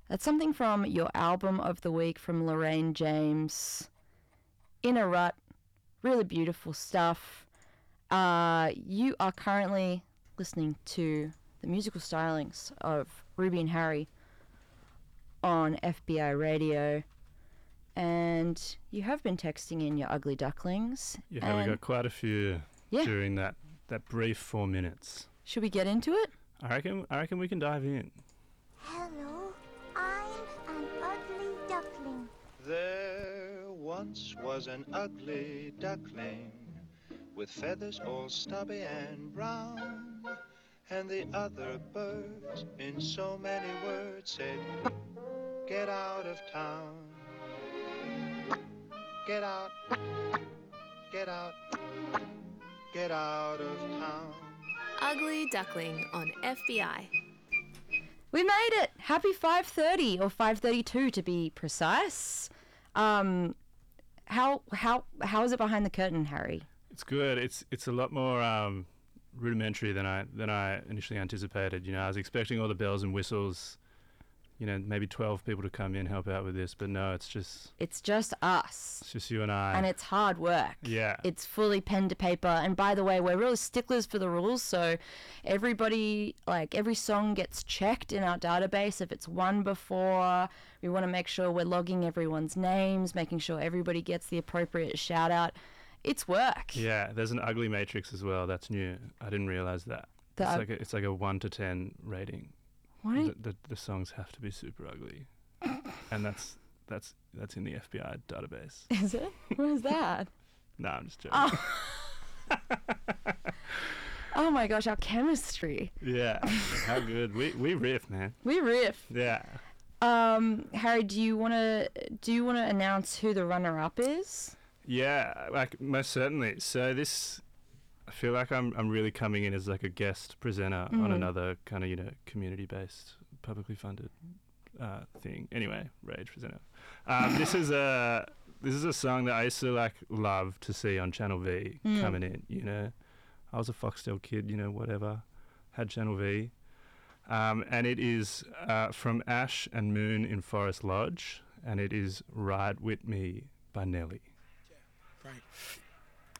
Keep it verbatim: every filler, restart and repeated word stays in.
That's something from your album of the week from Lorraine James. In a Rut. Really beautiful stuff. Uh, you are currently listening to the musical stylings of Ruby and Harry on F B I Radio. And you have been texting in your ugly ducklings. Yeah, we got quite a few yeah. during that, that brief four minutes. Should we get into it? I reckon, I reckon we can dive in. Hello, I'm an ugly duckling. There once was an ugly duckling with feathers all stubby and brown, and the other birds in so many words said, get out of town. Get out, get out, get out of town. Ugly Duckling on F B I. We made it! Happy five thirty, or five thirty-two to be precise. Um, how how how is it behind the curtain, Harry? It's good. It's it's a lot more um, rudimentary than I than I initially anticipated. You know, I was expecting all the bells and whistles. You know, maybe twelve people to come in help out with this, but no, it's just it's just us. It's just you and I, and it's hard work. Yeah, it's fully pen to paper. And by the way, we're really sticklers for the rules, so everybody, like every song gets checked in our database. If it's won before, we want to make sure we're logging everyone's names, making sure everybody gets the appropriate shout out. It's work. Yeah, there's an ugly matrix as well. That's new. I didn't realize that. The it's, ug- like a, it's like a one to ten rating. The, the the songs have to be super ugly, and that's that's that's in the F B I database. Is it? Where's that? No, I'm just joking. Oh. Oh my gosh, our chemistry. Yeah, how good we we riff, man. We riff. Yeah. Um, Harry, do you want to do you want to announce who the runner-up is? Yeah, like most certainly. So this. I feel like I'm I'm really coming in as like a guest presenter mm. on another kind of, you know, community-based, publicly funded uh, thing. Anyway, Rage presenter. Um, this is a this is a song that I used to like love to see on Channel V mm. coming in. You know, I was a Foxtel kid. You know, whatever, had Channel V, um, and it is uh, from Ash and Moon in Forest Lodge, and it is "Ride With Me" by Nelly. Yeah, right.